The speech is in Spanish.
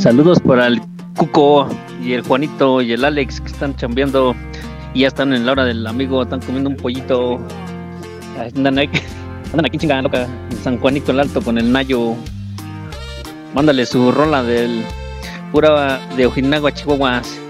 Saludos para el Cuco y el Juanito y el Alex que están chambeando y ya están en la hora del amigo, están comiendo un pollito. Andan aquí chingada loca en San Juanito el Alto con el Nayo. Mándale su rola del pura de Ojinaga, Chihuahuas.